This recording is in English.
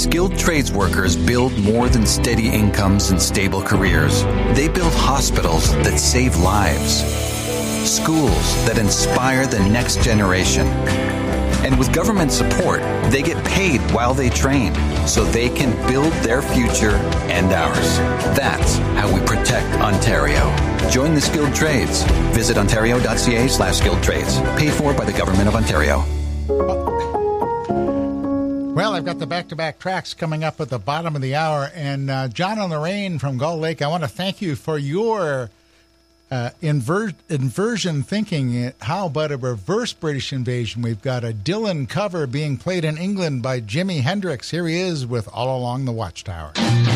Skilled trades workers build more than steady incomes and stable careers. They build hospitals that save lives, schools that inspire the next generation. And with government support, they get paid while they train so they can build their future and ours. That's how we protect Ontario. Join the skilled trades. Visit ontario.ca/skilled trades. Paid for by the Government of Ontario. Well, I've got the back-to-back tracks coming up at the bottom of the hour. And John and Lorraine from Gull Lake, I want to thank you for your inversion thinking. How about a reverse British invasion? We've got a Dylan cover being played in England by Jimi Hendrix. Here he is with All Along the Watchtower.